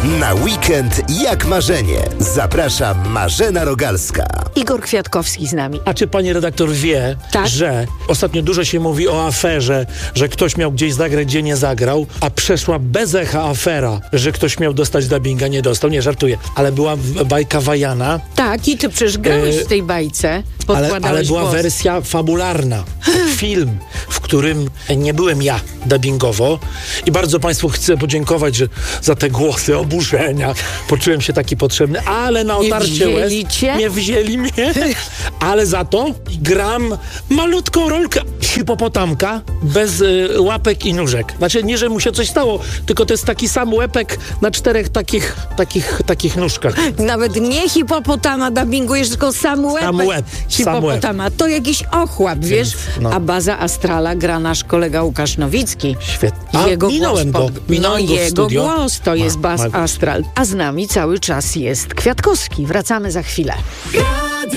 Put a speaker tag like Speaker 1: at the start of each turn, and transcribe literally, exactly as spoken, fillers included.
Speaker 1: Na weekend jak marzenie. Zaprasza Marzena Rogalska.
Speaker 2: Igor Kwiatkowski z nami.
Speaker 3: A czy pani redaktor wie,
Speaker 2: Tak?
Speaker 3: że ostatnio dużo się mówi o aferze, że ktoś miał gdzieś zagrać, gdzie nie zagrał, a przeszła bez echa afera, że ktoś miał dostać dubbinga, nie dostał. Nie, żartuję. Ale była bajka Wajana.
Speaker 2: Tak, i ty przecież grałeś
Speaker 3: E,
Speaker 2: w tej bajce.
Speaker 3: Ale,
Speaker 2: Podkładałeś
Speaker 3: ale była
Speaker 2: głos.
Speaker 3: wersja fabularna. Film, w którym nie byłem ja dubbingowo. I bardzo państwu chcę podziękować, że za te głosy oburzenia. Poczułem się taki potrzebny, ale na
Speaker 2: Nie
Speaker 3: otarcie łez
Speaker 2: wzięli cię?
Speaker 3: nie wzięli mnie. Ale za to gram malutką rolkę hipopotamka bez y, łapek i nóżek. Znaczy nie, że mu się coś stało, tylko to jest taki sam łepek na czterech takich, takich, takich nóżkach.
Speaker 2: Nawet nie hipopotama dubbingujesz, tylko sam łeb.
Speaker 3: Sam łeb, sam łeb.
Speaker 2: Hipopotama. To jakiś ochłap, wiesz?
Speaker 3: no.
Speaker 2: A baza astrala gra nasz kolega Łukasz Nowicki.
Speaker 3: Świetnie. A,
Speaker 2: Jego
Speaker 3: minąłem
Speaker 2: głos
Speaker 3: go.
Speaker 2: pod...
Speaker 3: Minąłem
Speaker 2: No
Speaker 3: go w
Speaker 2: jego
Speaker 3: studio.
Speaker 2: głos to
Speaker 3: Ma-
Speaker 2: jest baz
Speaker 3: ma-
Speaker 2: astral. A z nami cały czas jest Kwiatkowski. Wracamy za chwilę.